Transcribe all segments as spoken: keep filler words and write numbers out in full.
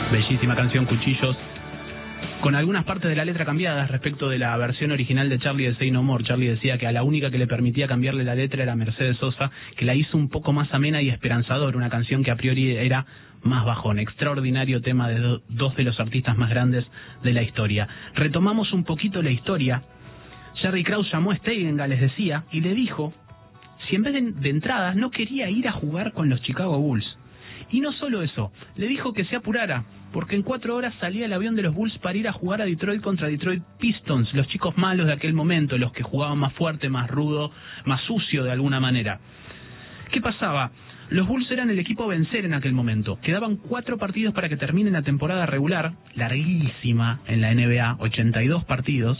Bellísima canción, Cuchillos, con algunas partes de la letra cambiadas respecto de la versión original de Charlie de Say No More. Charlie decía que a la única que le permitía cambiarle la letra era Mercedes Sosa, que la hizo un poco más amena y esperanzadora, una canción que a priori era más bajón. Extraordinario tema de do, dos de los artistas más grandes de la historia. Retomamos un poquito la historia. Jerry Krause llamó a Steigenga, les decía, y le dijo si en vez de, de entradas no quería ir a jugar con los Chicago Bulls. Y no solo eso, le dijo que se apurara, porque en cuatro horas salía el avión de los Bulls para ir a jugar a Detroit contra Detroit Pistons, los chicos malos de aquel momento, los que jugaban más fuerte, más rudo, más sucio de alguna manera. ¿Qué pasaba? Los Bulls eran el equipo a vencer en aquel momento. Quedaban cuatro partidos para que termine la temporada regular, larguísima en la N B A, ochenta y dos partidos,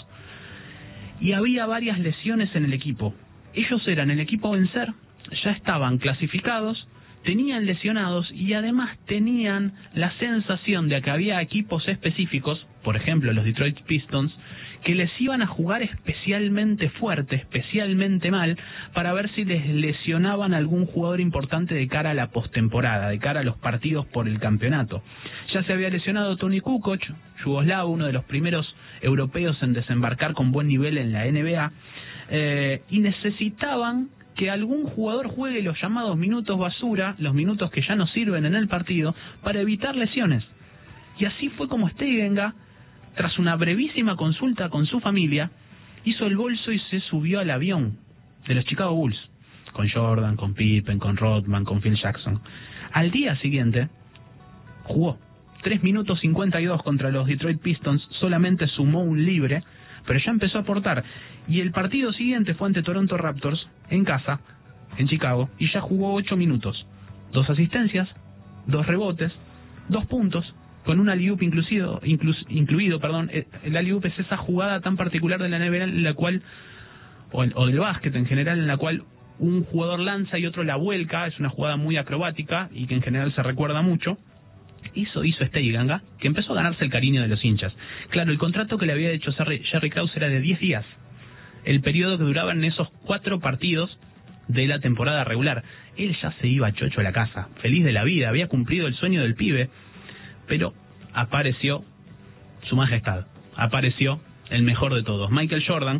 y había varias lesiones en el equipo. Ellos eran el equipo a vencer, ya estaban clasificados, tenían lesionados y además tenían la sensación de que había equipos específicos, por ejemplo los Detroit Pistons, que les iban a jugar especialmente fuerte, especialmente mal, para ver si les lesionaban a algún jugador importante de cara a la postemporada, de cara a los partidos por el campeonato. Ya se había lesionado Toni Kukoc, yugoslavo, uno de los primeros europeos en desembarcar con buen nivel en la N B A, eh, y necesitaban que algún jugador juegue los llamados minutos basura, los minutos que ya no sirven en el partido, para evitar lesiones. Y así fue como Steigenga, tras una brevísima consulta con su familia, hizo el bolso y se subió al avión de los Chicago Bulls, con Jordan, con Pippen, con Rodman, con Phil Jackson. Al día siguiente, jugó tres minutos cincuenta y dos contra los Detroit Pistons, solamente sumó un libre, pero ya empezó a aportar. Y el partido siguiente fue ante Toronto Raptors, en casa, en Chicago, y ya jugó ocho minutos. Dos asistencias, dos rebotes, dos puntos, con un alley-oop incluido, inclus, incluido, perdón. El alley-oop es esa jugada tan particular de la N B A en la cual, o, o del básquet en general, en la cual un jugador lanza y otro la vuelca. Es una jugada muy acrobática y que en general se recuerda mucho. Hizo, hizo Steigenga, que empezó a ganarse el cariño de los hinchas. Claro, el contrato que le había hecho Jerry, Jerry Krause era de diez días, el periodo que duraban esos cuatro partidos de la temporada regular. Él ya se iba chocho a la casa, feliz de la vida, había cumplido el sueño del pibe, pero apareció su majestad, apareció el mejor de todos, Michael Jordan,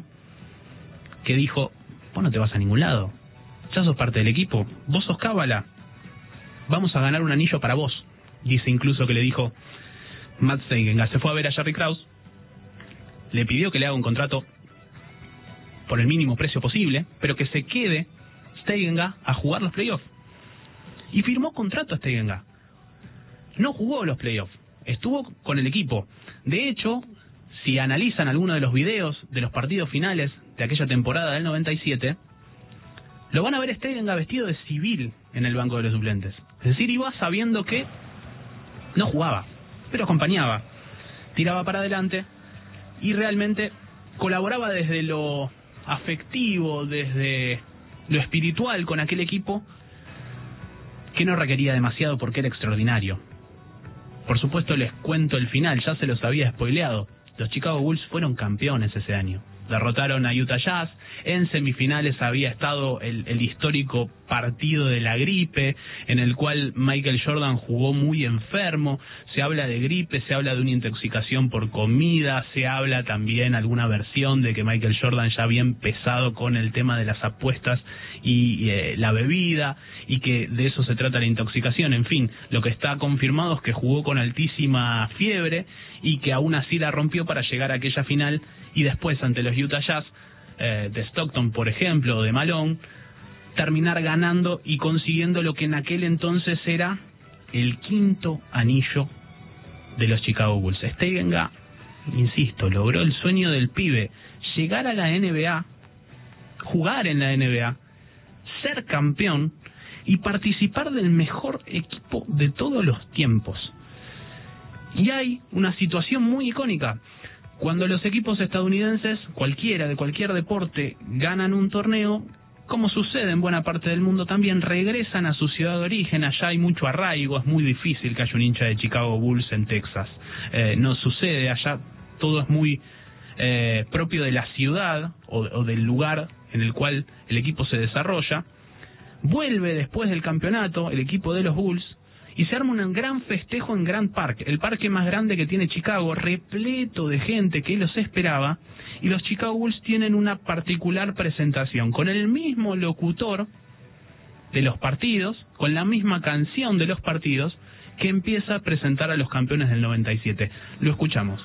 que dijo: vos no te vas a ningún lado, ya sos parte del equipo, vos sos cábala, vamos a ganar un anillo para vos. Dice incluso que le dijo Matt Steigenga, se fue a ver a Jerry Krause, le pidió que le haga un contrato por el mínimo precio posible, pero que se quede Steigenga a jugar los playoffs. Y firmó contrato a Steigenga. No jugó los playoffs, estuvo con el equipo. De hecho, si analizan alguno de los videos de los partidos finales de aquella temporada del noventa y siete, lo van a ver Steigenga vestido de civil en el banco de los suplentes. Es decir, iba sabiendo que no jugaba, pero acompañaba, tiraba para adelante y realmente colaboraba desde lo afectivo, desde lo espiritual con aquel equipo que no requería demasiado porque era extraordinario. Por supuesto les cuento el final, ya se los había spoileado. Los Chicago Bulls fueron campeones ese año. Derrotaron a Utah Jazz. En semifinales había estado el, el histórico partido de la gripe, en el cual Michael Jordan jugó muy enfermo. Se habla de gripe, se habla de una intoxicación por comida, se habla también alguna versión de que Michael Jordan ya había empezado con el tema de las apuestas y, y eh, la bebida, y que de eso se trata la intoxicación. En fin, lo que está confirmado es que jugó con altísima fiebre y que aún así la rompió para llegar a aquella final y después ante los Utah Jazz, eh, de Stockton por ejemplo, o de Malone, terminar ganando y consiguiendo lo que en aquel entonces era el quinto anillo de los Chicago Bulls. Steigenga, insisto, logró el sueño del pibe, llegar a la N B A, jugar en la N B A, ser campeón y participar del mejor equipo de todos los tiempos. Y hay una situación muy icónica. Cuando los equipos estadounidenses, cualquiera de cualquier deporte, ganan un torneo, como sucede en buena parte del mundo también, regresan a su ciudad de origen. Allá hay mucho arraigo, es muy difícil que haya un hincha de Chicago Bulls en Texas. Eh, no sucede, allá todo es muy eh, propio de la ciudad o, o del lugar en el cual el equipo se desarrolla. Vuelve después del campeonato el equipo de los Bulls y se arma un gran festejo en Grand Park, el parque más grande que tiene Chicago, repleto de gente que los esperaba, y los Chicago Bulls tienen una particular presentación, con el mismo locutor de los partidos, con la misma canción de los partidos, que empieza a presentar a los campeones del noventa y siete. Lo escuchamos.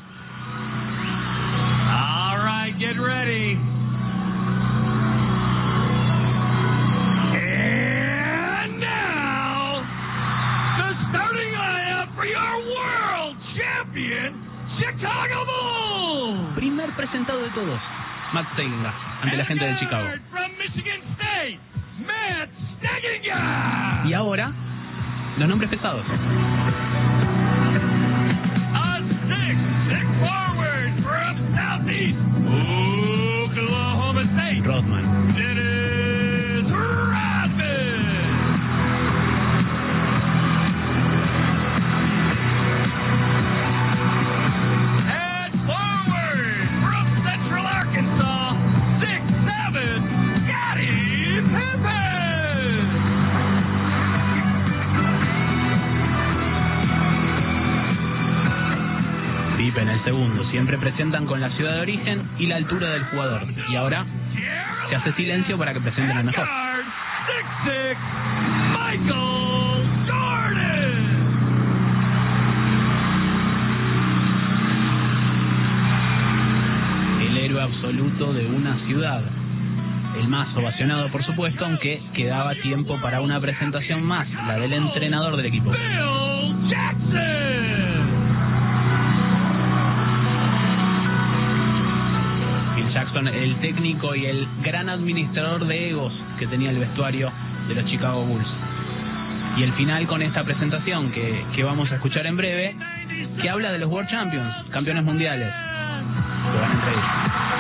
All right, get ready. And now, the starting lineup for your world champion, Chicago Bulls. Primer presentado de todos, Matt Steigenga, ante la gente de Chicago. From Michigan State, Matt Steigenga. Y ahora, los nombres pesados. A six, six forward from Southeast Oklahoma State, Rodman. Dennis Rodman. And forward from Central Arkansas, six seven, Scottie Pippen. Pippen, el segundo. Siempre presentan con la ciudad de origen y la altura del jugador. Y ahora se hace silencio para que presenten al mejor. six six, Michael Jordan. El héroe absoluto de una ciudad. El más ovacionado, por supuesto, aunque quedaba tiempo para una presentación más, la del entrenador del equipo. Bill Jackson. Bill Jackson, el técnico y el gran administrador de egos que tenía el vestuario de los Chicago Bulls. Y el final con esta presentación que, que vamos a escuchar en breve, que habla de los World Champions, campeones mundiales. Lo van entre ellos.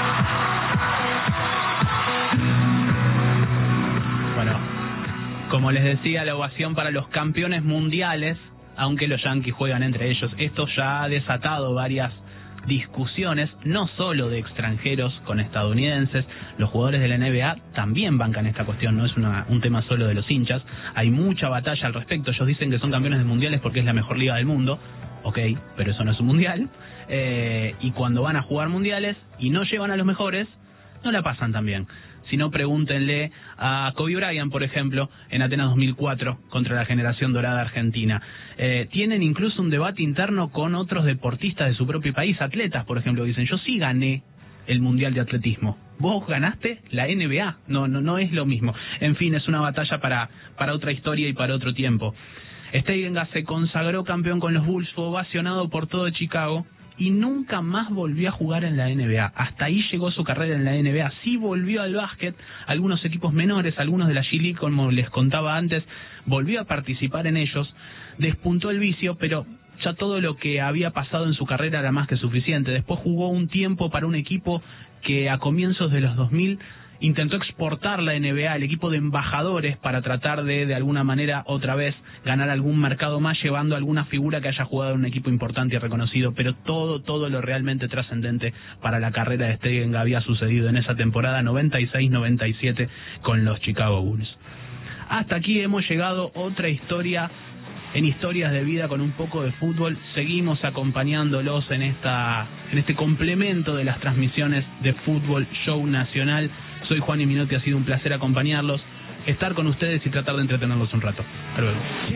Bueno, como les decía, la ovación para los campeones mundiales, aunque los Yankees juegan entre ellos. Esto ya ha desatado varias discusiones, no solo de extranjeros con estadounidenses. Los jugadores de la N B A también bancan esta cuestión, no es una, un tema solo de los hinchas. Hay mucha batalla al respecto. Ellos dicen que son campeones de mundiales porque es la mejor liga del mundo. Ok, pero eso no es un mundial. Eh, y cuando van a jugar mundiales y no llevan a los mejores, no la pasan tan bien. Si no, pregúntenle a Kobe Bryant, por ejemplo, en Atenas dos mil cuatro, contra la generación dorada argentina. Eh, tienen incluso un debate interno con otros deportistas de su propio país, atletas, por ejemplo, dicen, yo sí gané el Mundial de Atletismo. Vos ganaste la N B A. No, no, no es lo mismo. En fin, es una batalla para, para otra historia y para otro tiempo. Steigenga se consagró campeón con los Bulls, fue ovacionado por todo Chicago y nunca más volvió a jugar en la N B A. Hasta ahí llegó su carrera en la N B A. Sí volvió al básquet, algunos equipos menores, algunos de la G League, como les contaba antes, volvió a participar en ellos, despuntó el vicio, pero ya todo lo que había pasado en su carrera era más que suficiente. Después jugó un tiempo para un equipo que a comienzos de los dos mil intentó exportar la N B A, el equipo de embajadores, para tratar de, de alguna manera, otra vez, ganar algún mercado más, llevando a alguna figura que haya jugado en un equipo importante y reconocido. Pero todo, todo lo realmente trascendente para la carrera de Steigenga había sucedido en esa temporada noventa y seis noventa y siete con los Chicago Bulls. Hasta aquí hemos llegado, otra historia en Historias de Vida con un poco de fútbol. Seguimos acompañándolos en esta en este complemento de las transmisiones de Fútbol Show Nacional. Soy Juan y Minotti, ha sido un placer acompañarlos, estar con ustedes y tratar de entretenerlos un rato. Hasta luego.